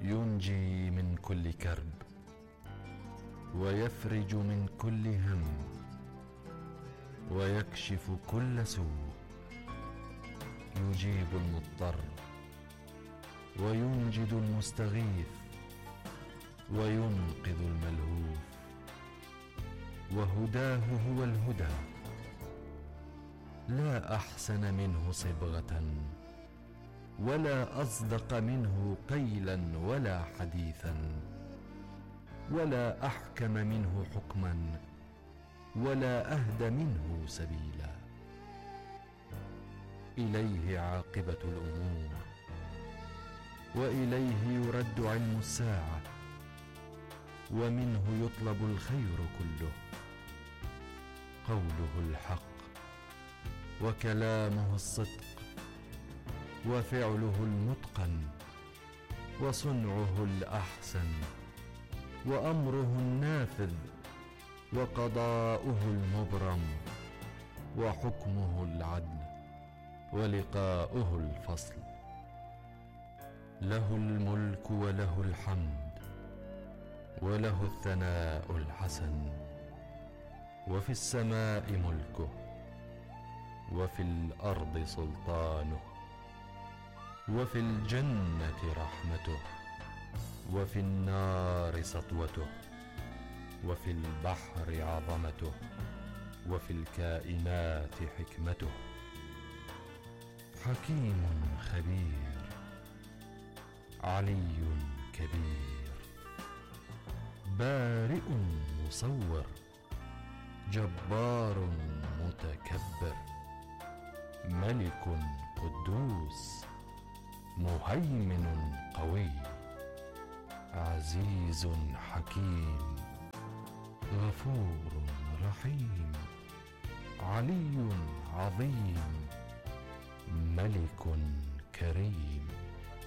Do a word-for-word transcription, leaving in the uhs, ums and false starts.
ينجي من كل كرب ويفرج من كل هم ويكشف كل سوء، يجيب المضطر وينجد المستغيث وينقذ الملهوف، وهداه هو الهدى. لا أحسن منه صبغة ولا أصدق منه قيلا ولا حديثا، ولا أحكم منه حكما ولا أهدى منه سبيلا. إليه عاقبة الأمور وإليه يرد علم الساعة، ومنه يطلب الخير كله. قوله الحق وكلامه الصدق وفعله المتقن وصنعه الأحسن وأمره النافذ وقضاؤه المبرم وحكمه العدل ولقاؤه الفصل. له الملك وله الحمد وله الثناء الحسن، وفي السماء ملكه وفي الأرض سلطانه، وفي الجنة رحمته وفي النار سطوته، وفي البحر عظمته وفي الكائنات حكمته. حكيم خبير علي كبير، بارئ مصور جبار متكبر، ملك قدوس مهيمن قوي، عزيز حكيم غفور رحيم، علي عظيم، ملك كريم.